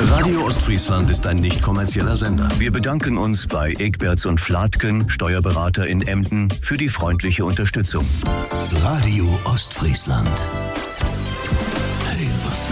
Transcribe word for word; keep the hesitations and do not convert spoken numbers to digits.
Radio Ostfriesland ist ein nicht kommerzieller Sender. Wir bedanken uns bei Egberts und Flatken, Steuerberater in Emden, für die freundliche Unterstützung. Radio Ostfriesland.